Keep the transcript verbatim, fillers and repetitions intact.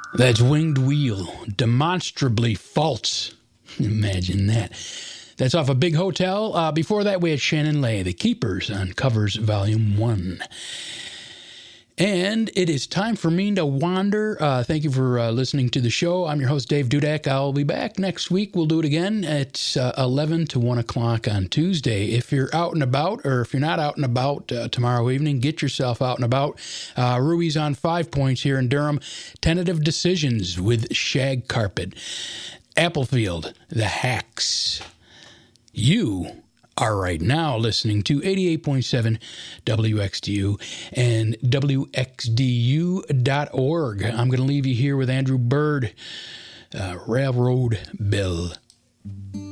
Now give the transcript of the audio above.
That's Winged Wheel, Demonstrably False. Imagine that. That's off a Big Hotel. Uh, before that, we had Shannon Lay, The Keepers, on Covers Volume one. And it is time for me to wander. Uh, thank you for uh, listening to the show. I'm your host, Dave Dudek. I'll be back next week. We'll do it again at uh, eleven to one o'clock on Tuesday. If you're out and about, or if you're not out and about uh, tomorrow evening, get yourself out and about. Uh, Ruby's on Five Points here in Durham. Tentative Decisions with Shag Carpet. Applefield, The Hacks. You are right now listening to eighty-eight point seven W X D U and W X D U dot org. I'm going to leave you here with Andrew Bird, uh, Railroad Bill.